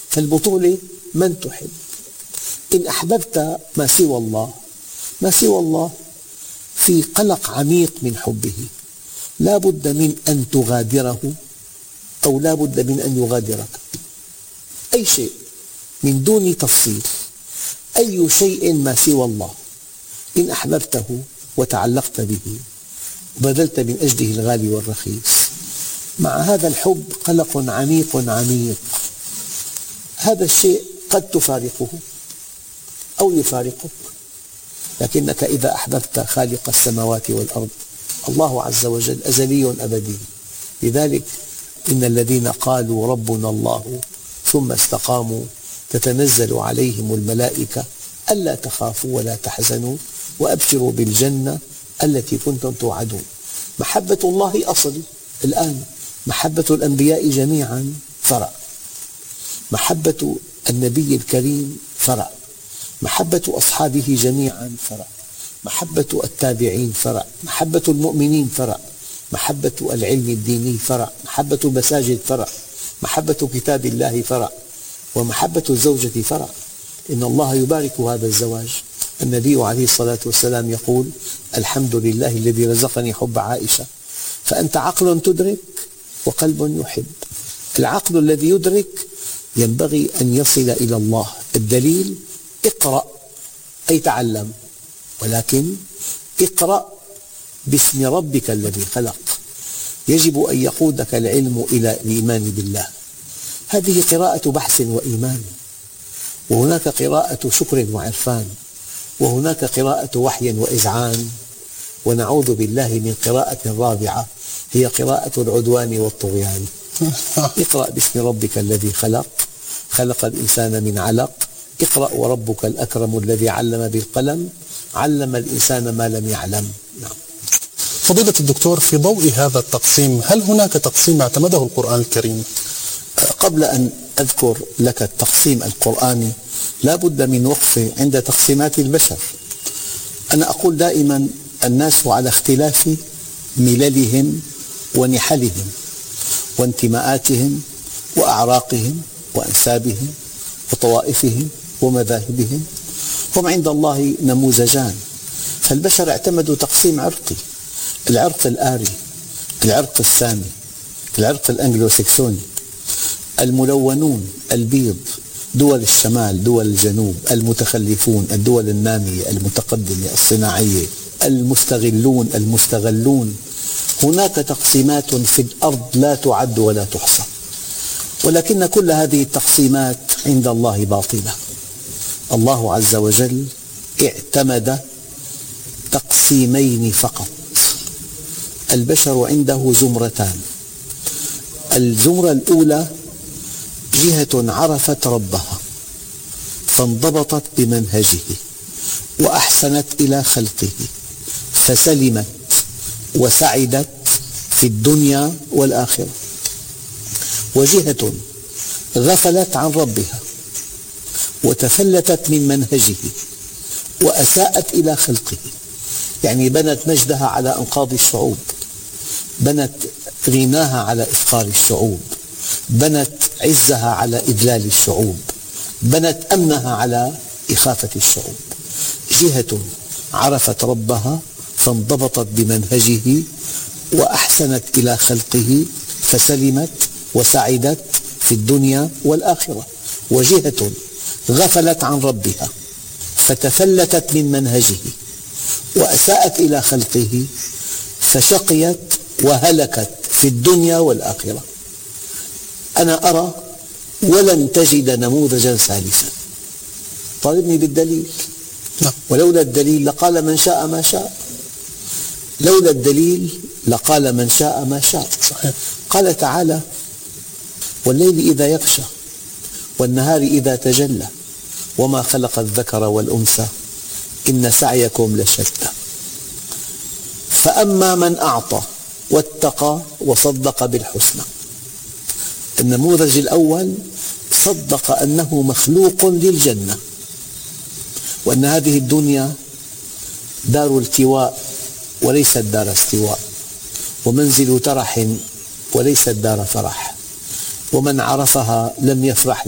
فالبطولة من تحب. إن أحببت ما سوى الله، ما سوى الله في قلق عميق من حبه، لا بد من أن تغادره أو لا بد من أن يغادرك. أي شيء من دون تفصيل، أي شيء ما سوى الله إن أحببته وتعلقت به وبذلت من أجله الغالي والرخيص، مع هذا الحب قلق عميق عميق. هذا الشيء قد تفارقه أو يفارقك، لكنك إذا أحببت خالق السماوات والأرض الله عز وجل أزلي أبدي. لذلك إن الذين قالوا ربنا الله ثم استقاموا تتنزل عليهم الملائكة ألا تخافوا ولا تحزنوا وأبشروا بالجنة التي كنتم توعدون. محبة الله أصل. الآن محبة الأنبياء جميعا فرع، محبة النبي الكريم فرع، محبة أصحابه جميعا فرع، محبة التابعين فرع، محبة المؤمنين فرع، محبة العلم الديني فرع، محبة المساجد فرع، محبة كتاب الله فرع، ومحبة الزوجة فرع. إن الله يبارك هذا الزواج. النبي عليه الصلاة والسلام يقول: الحمد لله الذي رزقني حب عائشة. فأنت عقل تدرك وقلب يحب. العقل الذي يدرك ينبغي أن يصل إلى الله. الدليل: اقرأ أي تعلم، ولكن اقرأ باسم ربك الذي خلق. يجب أن يقودك العلم إلى الإيمان بالله. هذه قراءة بحث وإيمان، وهناك قراءة شكر وعرفان، وهناك قراءة وحي وإذعان، ونعوذ بالله من قراءة رابعة هي قراءة العدوان والطغيان. اقرأ باسم ربك الذي خلق، خلق الإنسان من علق، اقرأ وربك الأكرم الذي علم بالقلم، علم الإنسان ما لم يعلم. نعم. فضيلة الدكتور، في ضوء هذا التقسيم هل هناك تقسيم اعتمده القرآن الكريم؟ قبل أن أذكر لك التقسيم القرآني لا بد من وقفة عند تقسيمات البشر. أنا أقول دائما: الناس على اختلاف مللهم ونحلهم وانتماءاتهم وأعراقهم وأنسابهم وطوائفهم ومذاهبهم، هم عند الله نموذجان. فالبشر اعتمدوا تقسيم عرقي: العرق الآري، العرق السامي، العرق الأنجلوسكسوني، الملونون البيض، دول الشمال، دول الجنوب، المتخلفون، الدول النامية المتقدمة الصناعية، المستغلون، المستغلون. هناك تقسيمات في الأرض لا تعد ولا تحصى، ولكن كل هذه التقسيمات عند الله باطلة. الله عز وجل اعتمد تقسيمين فقط. البشر عنده زمرتان: الزمرة الأولى جهة عرفت ربها فانضبطت بمنهجه وأحسنت إلى خلقه فسلمت وسعدت في الدنيا والآخرة، وجهة غفلت عن ربها وتفلتت من منهجه وأساءت إلى خلقه، يعني بنت مجدها على أنقاض الشعوب، بنت غناها على إفقار الشعوب، بنت عزها على إذلال الشعوب، بنت أمنها على إخافة الشعوب. جهة عرفت ربها فانضبطت بمنهجه وأحسنت إلى خلقه فسلمت وسعدت في الدنيا والآخرة، وجهة غفلت عن ربها فتفلتت من منهجه وأساءت إلى خلقه فشقيت وهلكت في الدنيا والآخرة. أنا أرى ولن تجد نموذجا ثالثا. طالبني بالدليل، ولولا الدليل لقال من شاء ما شاء، لولا الدليل لقال من شاء ما شاء. قال تعالى: والليل إذا يغشى والنهار إذا تجلى وما خلق الذكر والأنثى إن سعيكم لشتى فأما من أعطى واتقى وصدق بالحسنى. النموذج الأول صدق أنه مخلوق للجنة، وأن هذه الدنيا دار التواء وليست دار استواء، ومنزل ترح وليست دار فرح، ومن عرفها لم يفرح